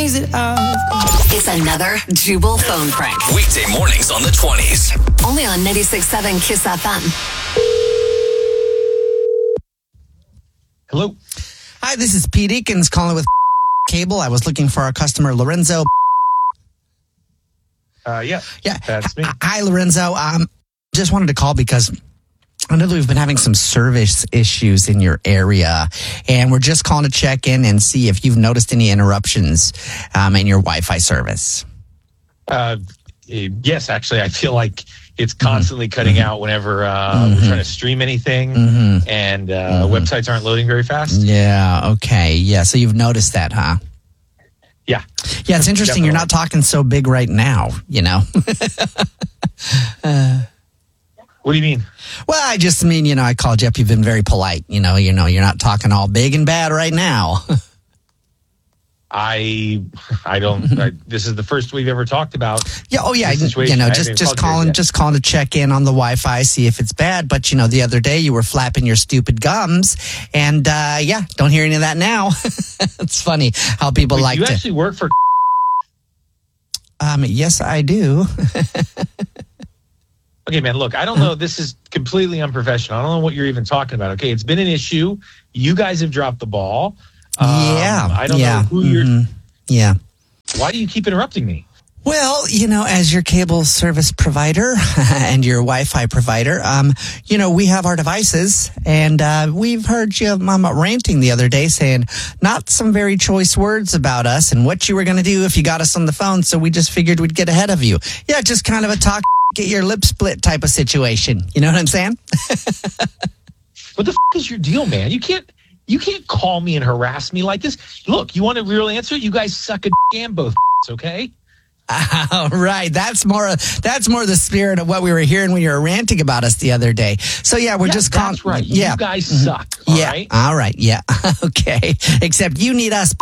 makes it up. It's another Jubal phone prank. Weekday mornings on the 20s. Only on 96.7 Kiss FM. Hello. Hi, this is Pete Eakins calling with Cable. I was looking for our customer, Lorenzo. Yeah, that's me. Hi, Lorenzo. Just wanted to call because I know that we've been having some service issues in your area, and we're just calling to check in and see if you've noticed any interruptions in your Wi-Fi service. Yes, actually, I feel like it's constantly cutting out whenever we're trying to stream anything, and websites aren't loading very fast. Yeah, okay. Yeah, so you've noticed that, huh? Yeah. Yeah, it's interesting. Definitely. You're not talking so big right now, you know? What do you mean? Well, I just mean, I called you up. You've been very polite. You're not talking all big and bad right now. I don't. This is the first we've ever talked about. Yeah. Oh, yeah. Just calling to check in on the Wi-Fi, see if it's bad. But the other day you were flapping your stupid gums, and don't hear any of that now. It's funny how people like you to. You actually work for? Yes, I do. Okay, man. Look, I don't know. This is completely unprofessional. I don't know what you're even talking about. Okay, it's been an issue. You guys have dropped the ball. I don't know who you're. Yeah. Why do you keep interrupting me? Well, as your cable service provider and your Wi-Fi provider, we have our devices, and we've heard you ranting the other day saying not some very choice words about us and what you were going to do if you got us on the phone. So we just figured we'd get ahead of you. Yeah, just kind of a talk, get your lip split type of situation. You know what I'm saying? What the is your deal, man? You can't call me and harass me like this. Look, you want a real answer? You guys suck a and both, okay? All right. That's more the spirit of what we were hearing when you were ranting about us the other day. So, we're just calling. That's right. Yeah. You guys suck. All right? All right. Yeah. Okay. Except you need us,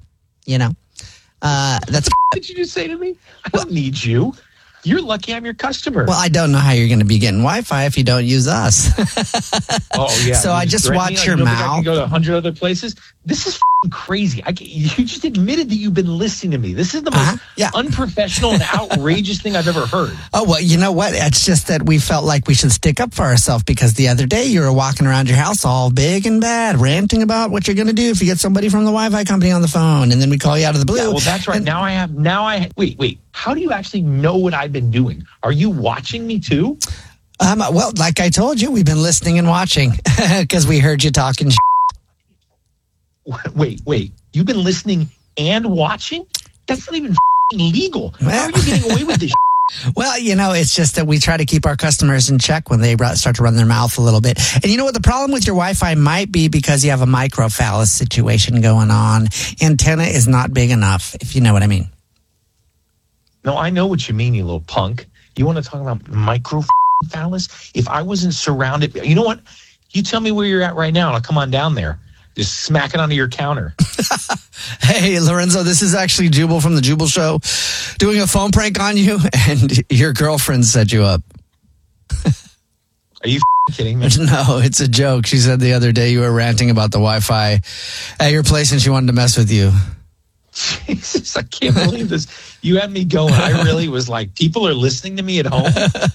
That's what did you just say to me? I don't need you. You're lucky I'm your customer. Well, I don't know how you're going to be getting Wi-Fi if you don't use us. Oh, yeah. So I just watch your mouth. I can go to 100 other places. This is crazy. You just admitted that you've been listening to me. This is the most unprofessional and outrageous thing I've ever heard. Oh, well, you know what? It's just that we felt like we should stick up for ourselves because the other day you were walking around your house all big and bad, ranting about what you're going to do if you get somebody from the Wi-Fi company on the phone, and then we call you out of the blue. Yeah, well, that's right. Wait. How do you actually know what I've been doing? Are you watching me too? Well, like I told you, we've been listening and watching because we heard you talking. Wait. You've been listening and watching? That's not even legal. How are you getting away with this? Well, it's just that we try to keep our customers in check when they start to run their mouth a little bit. And you know what? The problem with your Wi-Fi might be because you have a microphallus situation going on. Antenna is not big enough, if you know what I mean. No, I know what you mean, you little punk. You want to talk about microphallus? If I wasn't surrounded, you know what? You tell me where you're at right now, and I'll come on down there. Just smack it onto your counter. Hey, Lorenzo, this is actually Jubal from the Jubal Show doing a phone prank on you, and your girlfriend set you up. Are you kidding me? No, it's a joke. She said the other day you were ranting about the Wi-Fi at your place, and she wanted to mess with you. Jesus, I can't believe this. You had me going. I really was like, people are listening to me at home.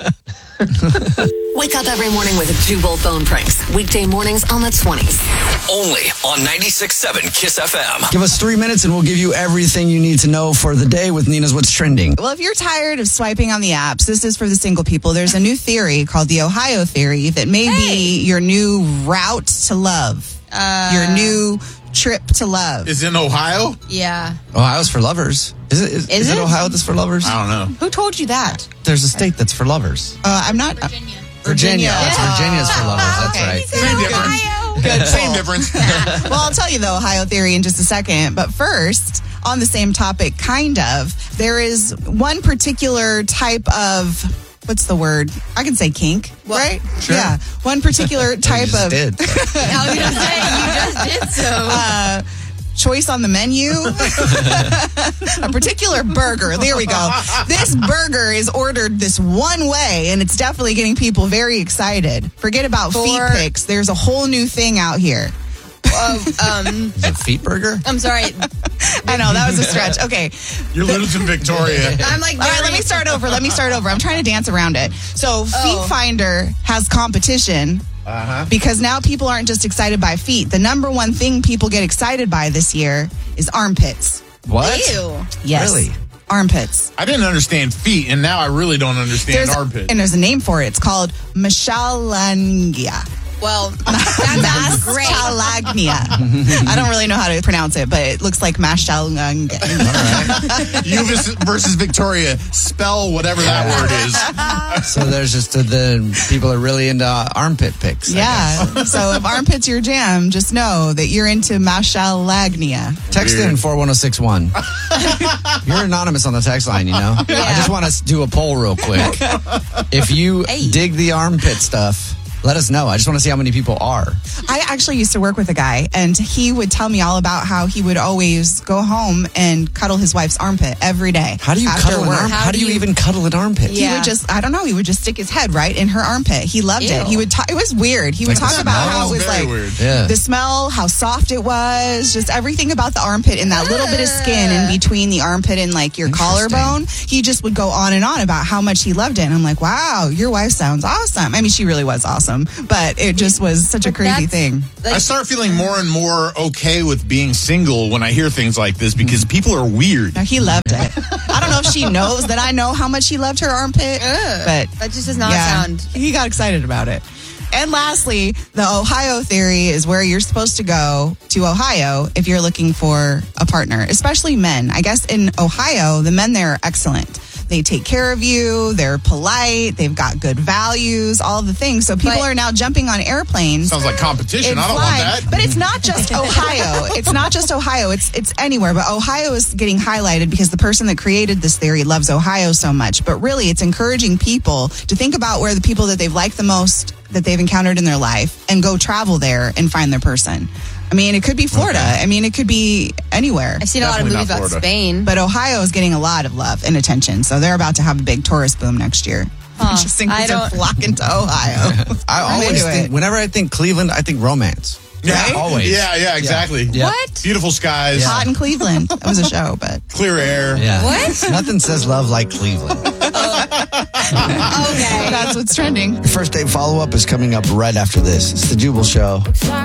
Wake up every morning with Jubal phone pranks. Weekday mornings on the 20s. Only on 96.7 Kiss FM. Give us 3 minutes and we'll give you everything you need to know for the day with Nina's What's Trending. Well, if you're tired of swiping on the apps, this is for the single people. There's a new theory called the Ohio theory that may be your new route to love. Your new trip to love. Is it in Ohio? Yeah. Ohio's for lovers. Is it Ohio that's for lovers? I don't know. Who told you that? There's a state that's for lovers. I'm not. Virginia. That's Virginia's for lovers. That's Okay. right. Same difference. Good. Same difference. Well, I'll tell you the Ohio theory in just a second. But first, on the same topic, kind of, there is one particular type of, what's the word? I can say kink, right? Sure. Yeah. One particular type of. Did. I was going to say, you just did so. Choice on the menu. A particular burger. There we go. This burger is ordered this one way, and it's definitely getting people very excited. Forget about feet pics. There's a whole new thing out here. Is it Feet Burger? I'm sorry. I know, that was a stretch. Okay. You're losing Victoria. I'm like, All right, let me start over. I'm trying to dance around it. So Feet Finder has competition because now people aren't just excited by feet. The number one thing people get excited by this year is armpits. What? Ew. Yes. Really? Armpits. I didn't understand feet, and now I really don't understand armpit. And there's a name for it. It's called mashallangia. Well, that's great. Mashalagnia. I don't really know how to pronounce it, but it looks like mashallangia. You versus Victoria. Spell whatever that word is. So there's just the people are really into armpit pics. I guess. Yeah. So if armpit's your jam, just know that you're into mashalagnia. Text in 41061. You're anonymous on the text line, you know? I just want to do a poll real quick. If you dig the armpit stuff, let us know. I just want to see how many people are. I actually used to work with a guy, and he would tell me all about how he would always go home and cuddle his wife's armpit every day. How do you after cuddle an work. armpit? How do you even cuddle an armpit? He would just, I don't know, he would just stick his head right in her armpit. He loved it. He would talk, it was weird. He would Like talk the about smell? how it was Very like weird. Yeah. the smell, how soft it was, just everything about the armpit and that little bit of skin in between the armpit and like your collarbone. He just would go on and on about how much he loved it. And I'm like, wow, your wife sounds awesome. I mean, she really was awesome, but it just was such a crazy thing. I start feeling more and more okay with being single when I hear things like this because people are weird. No, he loved it. I don't know if she knows that I know how much he loved her armpit, but That just does not sound. He got excited about it. And lastly, the Ohio theory is where you're supposed to go to Ohio if you're looking for a partner, especially men. I guess in Ohio, the men there are excellent. They take care of you. They're polite. They've got good values, all of the things. So people are now jumping on airplanes. Sounds like competition. and I don't flying. want that. But it's not just Ohio. It's not just Ohio. It's anywhere. But Ohio is getting highlighted because the person that created this theory loves Ohio so much. But really, it's encouraging people to think about where the people that they've liked the most that they've encountered in their life and go travel there and find their person. I mean, it could be Florida. Okay. I mean, it could be anywhere. I've seen a lot of Definitely movies not about Florida. Spain. But Ohio is getting a lot of love and attention. So they're about to have a big tourist boom next year. Just think I are don't- flocking to Ohio. I I'm always into think, it. whenever I think Cleveland, I think romance. Yeah, always. Yeah, exactly. Yeah. What? Beautiful skies, Hot in Cleveland. That was a show, but clear air. Yeah. What? Nothing says love like Cleveland. Okay. that's what's trending. First date follow-up is coming up right after this. It's the Jubal Show.